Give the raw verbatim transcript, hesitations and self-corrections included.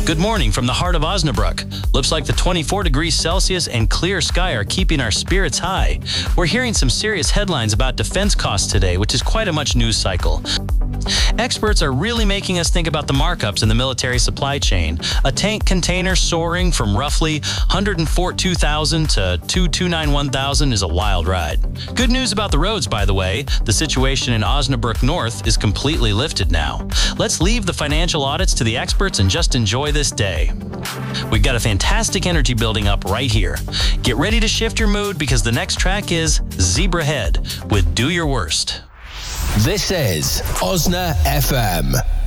Good morning from the heart of Osnabrück. Looks like the twenty-four degrees Celsius and clear sky are keeping our spirits high. We're hearing some serious headlines about defense costs today, which is quite a much news cycle. Experts are really making us think about the markups in the military supply chain. A tank container soaring from roughly one hundred fourteen thousand dollars to two hundred ninety-one thousand dollars is a wild ride. Good news about the roads, by the way. The situation in Osnabrück North is completely lifted now. Let's leave the financial audits to the experts and just enjoy this day. We've got a fantastic energy building up right here. Get ready to shift your mood because the next track is Zebra Head with Do Your Worst. This is Osna F M.